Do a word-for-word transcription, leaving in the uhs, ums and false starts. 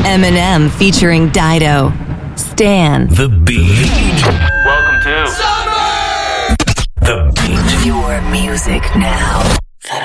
Eminem featuring Dido. Stan. The Beat. Welcome to The Beat. Your music now.